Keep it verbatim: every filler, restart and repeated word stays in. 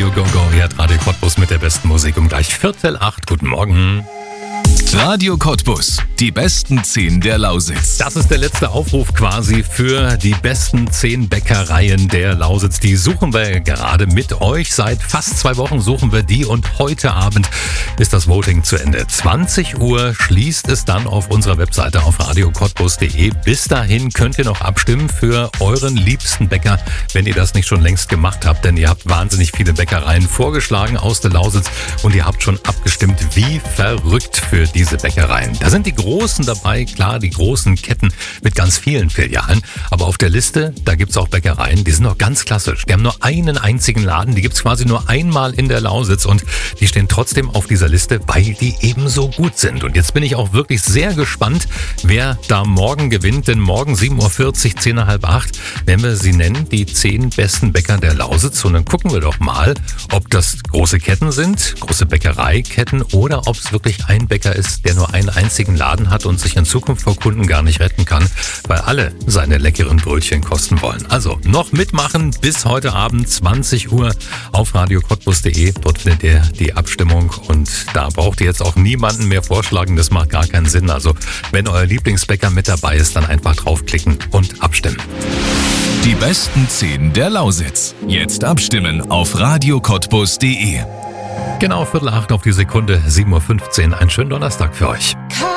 Radio Go Go, hier hat Radio Cottbus mit der besten Musik um gleich Viertel acht. Guten Morgen. Radio Cottbus, die besten zehn der Lausitz. Das ist der letzte Aufruf quasi für die besten zehn Bäckereien der Lausitz. Die suchen wir gerade mit euch. Seit fast zwei Wochen suchen wir die und heute Abend ist das Voting zu Ende. zwanzig Uhr schließt es dann auf unserer Webseite auf radio cottbus punkt de. Bis dahin könnt ihr noch abstimmen für euren liebsten Bäcker, wenn ihr das nicht schon längst gemacht habt. Denn ihr habt wahnsinnig viele Bäckereien vorgeschlagen aus der Lausitz und ihr habt schon abgestimmt, wie verrückt für diese Bäckereien. Da sind die Großen dabei, klar, die großen Ketten mit ganz vielen Filialen. Aber auf der Liste, da gibt's auch Bäckereien, die sind noch ganz klassisch. Die haben nur einen einzigen Laden, die gibt's quasi nur einmal in der Lausitz und die stehen trotzdem auf dieser Liste, weil die eben so gut sind. Und jetzt bin ich auch wirklich sehr gespannt, wer da morgen gewinnt, denn morgen sieben Uhr vierzig, zehn nach halb acht, werden wir sie nennen, die zehn besten Bäcker der Lausitz. Und dann gucken wir doch mal, ob das große Ketten sind, große Bäckereiketten oder ob es wirklich ein Bäcker ist, der nur einen einzigen Laden hat und sich in Zukunft vor Kunden gar nicht retten kann, weil alle seine leckeren Brötchen kosten wollen. Also noch mitmachen bis heute Abend zwanzig Uhr auf radio cottbus punkt de. Dort findet ihr die Abstimmung und da braucht ihr jetzt auch niemanden mehr vorschlagen. Das macht gar keinen Sinn. Also wenn euer Lieblingsbäcker mit dabei ist, dann einfach draufklicken und abstimmen. Die besten zehn der Lausitz. Jetzt abstimmen auf radio cottbus punkt de. Genau, Viertel acht auf die Sekunde, sieben Uhr fünfzehn. Einen schönen Donnerstag für euch.